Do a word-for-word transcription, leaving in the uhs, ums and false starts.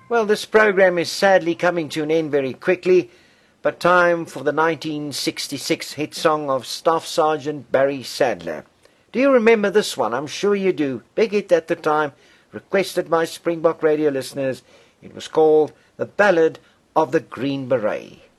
Well, this program is sadly coming to an end very quickly, but time for the nineteen sixty-six hit song of Staff Sergeant Barry Sadler. Do you remember this one? I'm sure you do. Big hit at the time, requested by Springbok radio listeners. It was called The Ballad of the Green Beret.